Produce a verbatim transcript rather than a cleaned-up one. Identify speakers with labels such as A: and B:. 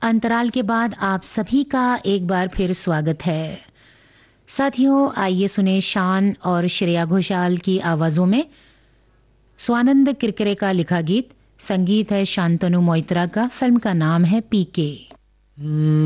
A: अंतराल के बाद आप सभी का एक बार फिर स्वागत है। साथियों, आइए सुने शान और श्रेया घोषाल की आवाजों में स्वानंद किरकिरे का लिखा गीत। संगीत है शांतनु मोइत्रा का। फिल्म का नाम है पीके।